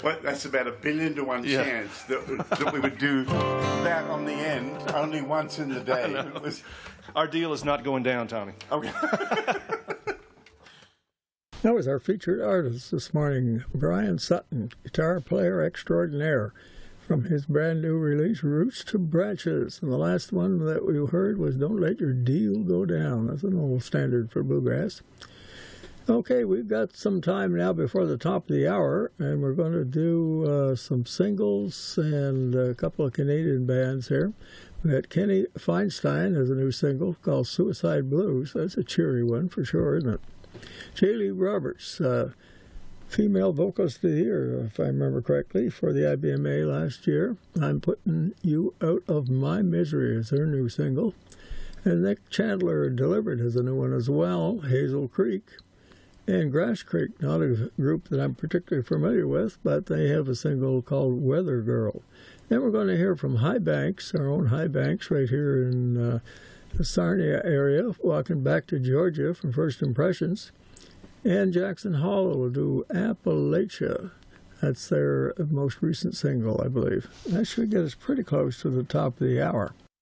Well, that's about 1 billion to 1 chance that we would do that on the end only once in the day. Our deal is not going down, Tommy. Okay. That was our featured artist this morning, Brian Sutton, guitar player extraordinaire, from his brand new release, Roots to Branches. And the last one that we heard was Don't Let Your Deal Go Down. That's an old standard for bluegrass. Okay, we've got some time now before the top of the hour, and we're going to do some singles and a couple of Canadian bands here. We got Kenny Feinstein has a new single called Suicide Blues. That's a cheery one for sure, isn't it? Jaylee Roberts, female vocalist of the year, if I remember correctly, for the IBMA last year. I'm Putting You Out of My Misery is her new single. And Nick Chandler Delivered has a new one as well, Hazel Creek. And Grass Creek, not a group that I'm particularly familiar with, but they have a single called Weather Girl. Then we're going to hear from High Banks, our own High Banks right here in the Sarnia area, walking back to Georgia from First Impressions. And Jackson Hollow will do Appalachia. That's their most recent single, I believe. That should get us pretty close to the top of the hour.